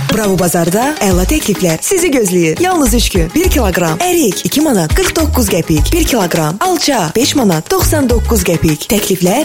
Bravo Bazarda əla təkliflər sizi gözləyir. Yalnız 3 gün 1 kiloqram ərik 2 manat 49 qəpik, 1 kiloqram alça 5 manat 99 qəpik. Təkliflər